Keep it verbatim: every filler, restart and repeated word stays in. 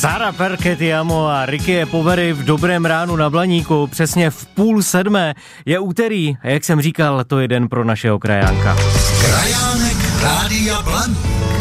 Sara Perketiamo a Ricky Poveri v Dobrém ránu na Blaníku, přesně v půl sedmé je úterý a jak jsem říkal, to je den pro našeho krajánka. Krajánek Rádia Blaník.